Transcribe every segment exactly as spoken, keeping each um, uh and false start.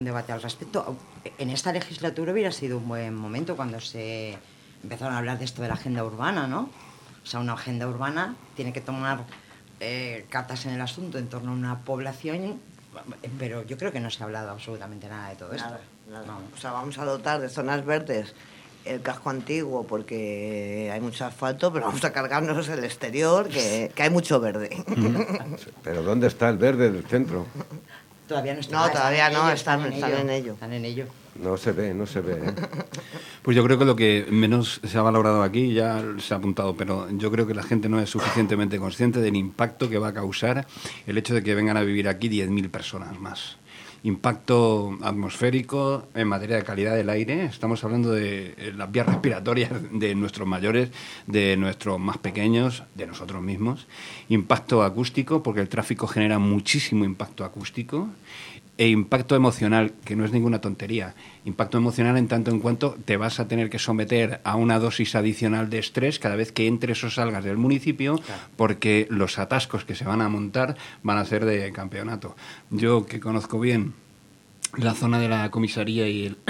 debate al respecto. En esta legislatura hubiera sido un buen momento cuando se empezaron a hablar de esto de la agenda urbana, ¿no? O sea, una agenda urbana tiene que tomar eh, cartas en el asunto en torno a una población, pero yo creo que no se ha hablado absolutamente nada de todo nada, esto. Nada. No. O sea, vamos a dotar de zonas verdes el casco antiguo porque hay mucho asfalto, pero vamos a cargarnos el exterior, que, que hay mucho verde. Pero ¿dónde está el verde del centro? Todavía no está. No, todavía no, están, están, están en ello. Están en ello. No se ve, no se ve. ¿eh? Pues yo creo que lo que menos se ha valorado aquí ya se ha apuntado, pero yo creo que la gente no es suficientemente consciente del impacto que va a causar el hecho de que vengan a vivir aquí diez mil personas más. Impacto atmosférico en materia de calidad del aire. Estamos hablando de las vías respiratorias de nuestros mayores, de nuestros más pequeños, de nosotros mismos. Impacto acústico, porque el tráfico genera muchísimo impacto acústico. E impacto emocional, que no es ninguna tontería. Impacto emocional en tanto en cuanto te vas a tener que someter a una dosis adicional de estrés cada vez que entres o salgas del municipio, claro, porque los atascos que se van a montar van a ser de campeonato. Yo, que conozco bien la zona de la comisaría y el,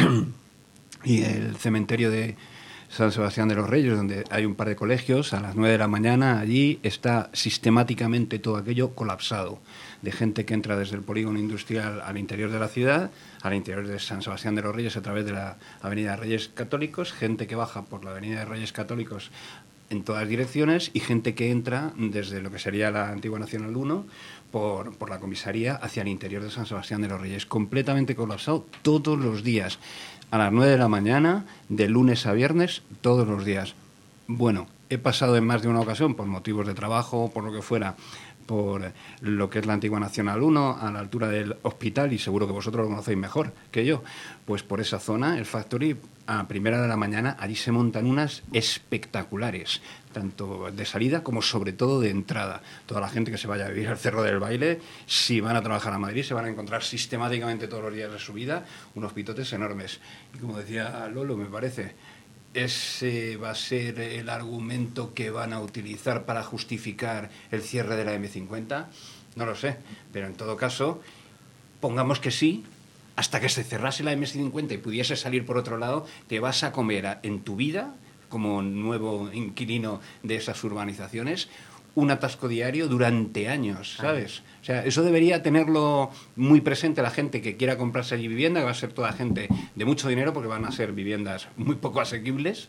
y el cementerio de San Sebastián de los Reyes, donde hay un par de colegios, a las nueve de la mañana allí está sistemáticamente todo aquello colapsado, de gente que entra desde el polígono industrial al interior de la ciudad, al interior de San Sebastián de los Reyes a través de la Avenida Reyes Católicos, gente que baja por la Avenida de Reyes Católicos en todas direcciones y gente que entra desde lo que sería la antigua Nacional uno por, por la comisaría hacia el interior de San Sebastián de los Reyes, completamente colapsado todos los días, a las nueve de la mañana, de lunes a viernes, todos los días. Bueno, he pasado en más de una ocasión, por motivos de trabajo, por lo que fuera, por lo que es la antigua Nacional uno, a la altura del hospital, y seguro que vosotros lo conocéis mejor que yo, pues por esa zona, el Factory, a primera de la mañana, allí se montan unas espectaculares, tanto de salida como sobre todo de entrada. Toda la gente que se vaya a vivir al Cerro del Baile, si van a trabajar a Madrid, se van a encontrar sistemáticamente todos los días de su vida unos pitotes enormes. Y como decía Lolo, me parece, ese va a ser el argumento que van a utilizar para justificar el cierre de la eme cincuenta. No lo sé, pero en todo caso, pongamos que sí. Hasta que se cerrase la eme cincuenta y pudiese salir por otro lado, te vas a comer en tu vida, como nuevo inquilino de esas urbanizaciones, un atasco diario durante años, ¿sabes? O sea, eso debería tenerlo muy presente la gente que quiera comprarse allí vivienda, que va a ser toda gente de mucho dinero, porque van a ser viviendas muy poco asequibles.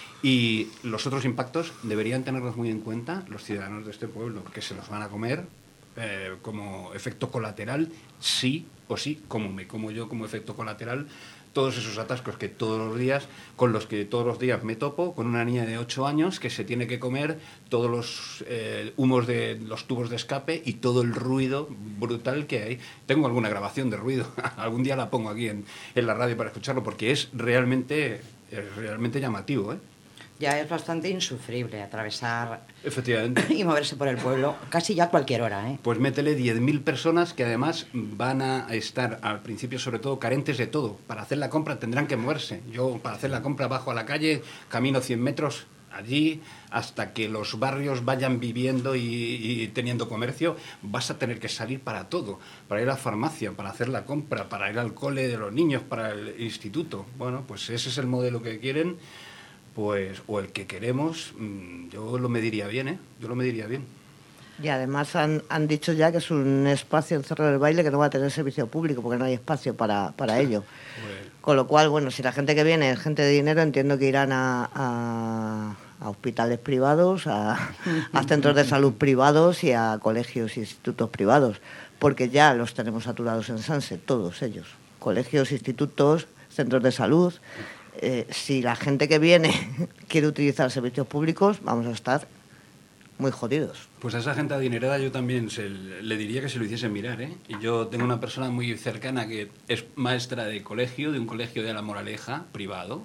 Y los otros impactos deberían tenerlos muy en cuenta los ciudadanos de este pueblo, que se los van a comer eh, como efecto colateral, sí o sí, como me como yo como efecto colateral, todos esos atascos que todos los días, con los que todos los días me topo, con una niña de ocho años que se tiene que comer todos los eh, humos de los tubos de escape y todo el ruido brutal que hay. Tengo alguna grabación de ruido, algún día la pongo aquí en, en la radio para escucharlo, porque es realmente, es realmente llamativo, ¿eh? Ya es bastante insufrible atravesar Efectivamente. y moverse por el pueblo casi ya a cualquier hora, ¿eh? Pues métele diez mil personas que además van a estar al principio sobre todo carentes de todo. Para hacer la compra tendrán que moverse. Yo para hacer la compra bajo a la calle, camino cien metros allí hasta que los barrios vayan viviendo y, y teniendo comercio. Vas a tener que salir para todo, para ir a la farmacia, para hacer la compra, para ir al cole de los niños, para el instituto. Bueno, pues ese es el modelo que quieren. Pues, o el que queremos, yo lo mediría bien, ¿eh? Yo lo mediría bien. Y además han, han dicho ya que es un espacio en Cerro del Baile que no va a tener servicio público porque no hay espacio para, para ello. Bueno. Con lo cual, bueno, si la gente que viene es gente de dinero, entiendo que irán a, a, a hospitales privados, a, a centros de salud privados y a colegios e institutos privados, porque ya los tenemos saturados en Sanse, todos ellos. Colegios, institutos, centros de salud. Eh, si la gente que viene quiere utilizar servicios públicos, vamos a estar muy jodidos. Pues a esa gente adinerada yo también se, le diría que se lo hiciesen mirar, ¿eh? Y yo tengo una persona muy cercana que es maestra de colegio, de un colegio de La Moraleja, privado,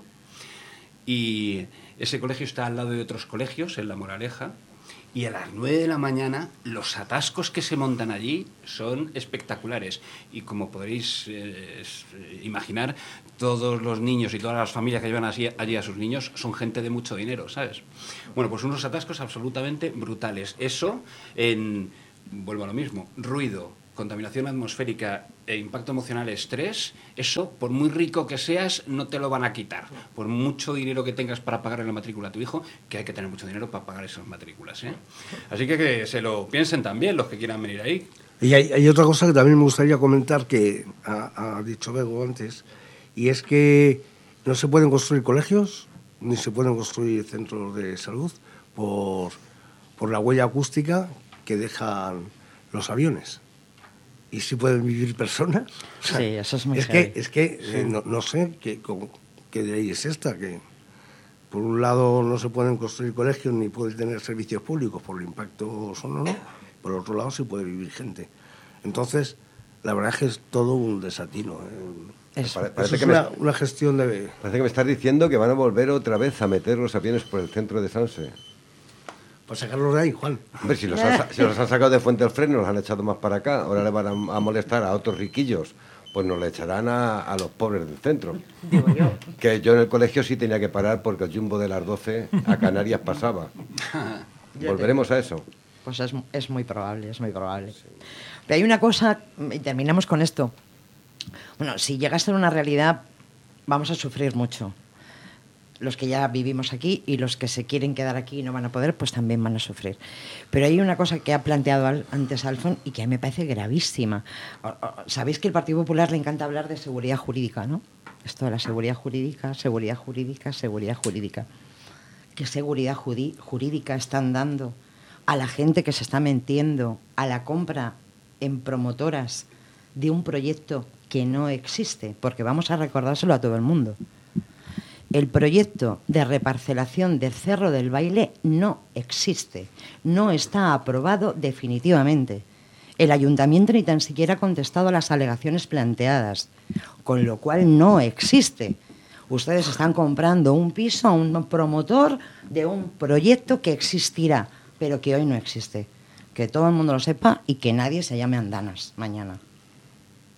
y ese colegio está al lado de otros colegios en La Moraleja, y a las nueve de la mañana los atascos que se montan allí son espectaculares. Y como podréis eh, imaginar, todos los niños y todas las familias que llevan así, allí a sus niños son gente de mucho dinero, ¿sabes? Bueno, pues unos atascos absolutamente brutales. Eso, en, vuelvo a lo mismo, ruido, contaminación atmosférica e impacto emocional, estrés, eso, por muy rico que seas, no te lo van a quitar. Por mucho dinero que tengas para pagar la matrícula a tu hijo, que hay que tener mucho dinero para pagar esas matrículas, ¿eh? Así que que se lo piensen también los que quieran venir ahí. Y hay, hay otra cosa que también me gustaría comentar que ha, ha dicho Bego antes, y es que no se pueden construir colegios ni se pueden construir centros de salud por, por la huella acústica que dejan los aviones. ¿Y si pueden vivir personas? O sea, sí, eso es muy Es heavy. que, es que Sí. eh, no, no sé qué, cómo- qué ley es esta, que por un lado no se pueden construir colegios ni pueden tener servicios públicos por el impacto sonoro, por otro lado sí puede vivir gente. Entonces, la verdad es que es todo un desatino. ¿eh? Eso. Pare- Eso Parece es que me, una, una gestión de... parece que me estás diciendo que van a volver otra vez a meter los aviones por el centro de Sanse. Para sacarlos de ahí, Juan. Hombre, si los, han, sa- si los han sacado de Fuente del Freno, los han echado más para acá, ahora le van a, a molestar a otros riquillos, pues nos le echarán a, a los pobres del centro. Digo yo. Que yo en el colegio sí tenía que parar porque el jumbo de las doce a Canarias pasaba. Volveremos a eso. Pues es, es muy probable, es muy probable. Pero hay una cosa, y terminamos con esto. Bueno, si llega a ser una realidad, vamos a sufrir mucho. Los que ya vivimos aquí y los que se quieren quedar aquí y no van a poder, pues también van a sufrir. Pero hay una cosa que ha planteado al- antes Alfon y que a mí me parece gravísima. O- o- Sabéis que al Partido Popular le encanta hablar de seguridad jurídica, ¿no? Esto de la seguridad jurídica, seguridad jurídica, seguridad jurídica. ¿Qué seguridad judi- jurídica están dando a la gente que se está metiendo a la compra en promotoras de un proyecto que no existe? Porque vamos a recordárselo a todo el mundo. El proyecto de reparcelación del Cerro del Baile no existe, no está aprobado definitivamente. El ayuntamiento ni tan siquiera ha contestado a las alegaciones planteadas, con lo cual no existe. Ustedes están comprando un piso a un promotor de un proyecto que existirá, pero que hoy no existe. Que todo el mundo lo sepa y que nadie se llame andanas mañana.